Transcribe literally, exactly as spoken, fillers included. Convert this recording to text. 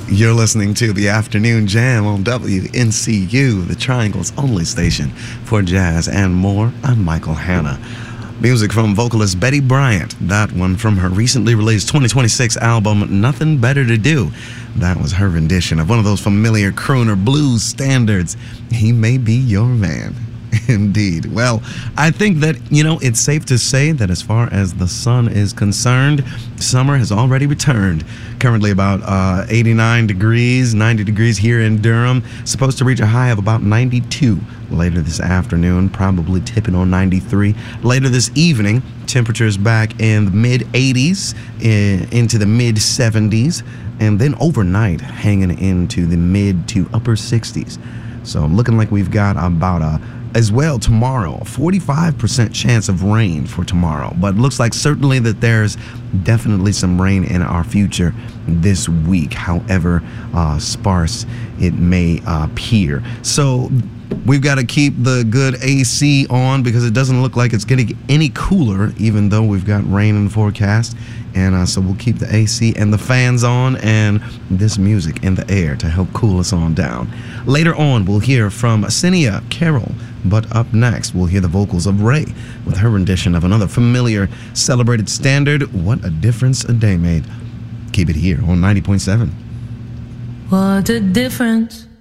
You're listening to the Afternoon Jam on W N C U, the Triangle's only station for jazz and more. I'm Michael Hanna. Music from vocalist Betty Bryant. That one from her recently released twenty twenty-six album, Nothing Better to Do. That was her rendition of one of those familiar crooner blues standards, He May Be Your Man. Indeed. Well, I think that, you know, it's safe to say that as far as the sun is concerned, summer has already returned. Currently about uh, eighty-nine degrees, ninety degrees here in Durham. Supposed to reach a high of about ninety-two later this afternoon, probably tipping on ninety-three. Later this evening, temperatures back in the mid eighties, in, into the mid seventies, and then overnight hanging into the mid to upper sixties. So looking like we've got about a as well tomorrow, forty-five percent chance of rain for tomorrow, but looks like certainly that there's definitely some rain in our future this week, however uh, sparse it may uh, appear. So we've got to keep the good A C on because it doesn't look like it's getting any cooler, even though we've got rain in the forecast. And uh, so we'll keep the A C and the fans on and this music in the air to help cool us on down. Later on, we'll hear from Cinia Carroll. But up next, we'll hear the vocals of Ray with her rendition of another familiar celebrated standard, What a Difference a Day Made. Keep it here on ninety point seven. What a difference